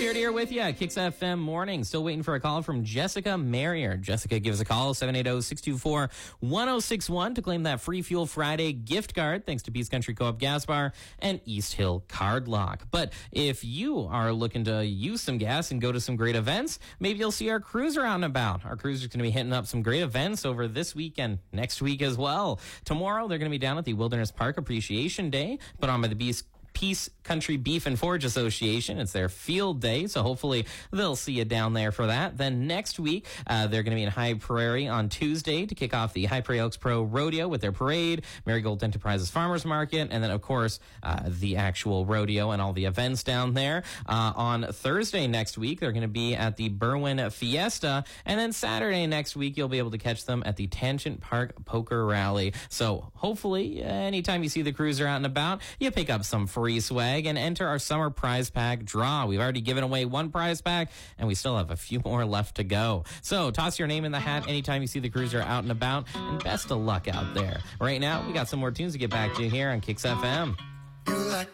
Beard here with you. Kicks FM Morning. Still waiting for a call from Jessica Marrier. Jessica, give us a call, 780-624-1061 to claim that Free Fuel Friday gift card, thanks to Peace Country Co-op Gas Bar and East Hill Card Lock. But if you are looking to use some gas and go to some great events, maybe you'll see our cruiser out and about. Our cruiser's going to be hitting up some great events over this week and next week as well. Tomorrow, they're going to be down at the Wilderness Park Appreciation Day, put on by the Peace Country Beef and Forage Association. It's their field day, so hopefully they'll see you down there for that. Then next week, they're going to be in High Prairie on Tuesday to kick off the High Prairie Oaks Pro Rodeo with their parade, Marigold Enterprises Farmers Market, and then, of course, the actual rodeo and all the events down there. On Thursday next week, they're going to be at the Berwyn Fiesta, and then Saturday next week, you'll be able to catch them at the Tangent Park Poker Rally. So hopefully, anytime you see the cruiser out and about, you pick up some free swag and enter our summer prize pack draw. We've already given away one prize pack, and we still have a few more left to go. So toss your name in the hat anytime you see the cruiser out and about, and best of luck out there. Right now, we got some more tunes to get back to here on Kicks FM.